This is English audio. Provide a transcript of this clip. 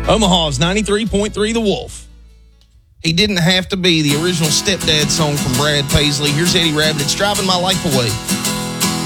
Omaha's 93.3 The Wolf. He Didn't Have to Be, the original Stepdad song from Brad Paisley. Here's Eddie Rabbitt. It's Driving My Life Away.